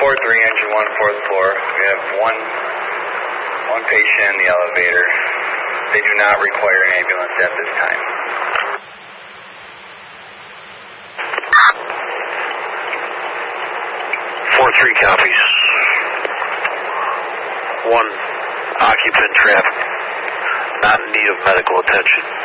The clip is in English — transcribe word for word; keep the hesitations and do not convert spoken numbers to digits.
four three, engine one, fourth floor. We have one, one patient in the elevator. They do not require an ambulance at this time. four three copies. One occupant trapped, not in need of medical attention.